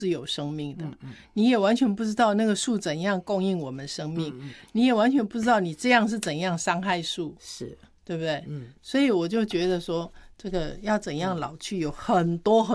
是有生命的，你也完全不知道那个树怎样供应我们生命，你也完全不知道你这样是怎样伤害树， 是， 对不对？所以我就觉得说，这个要怎样老去有很多很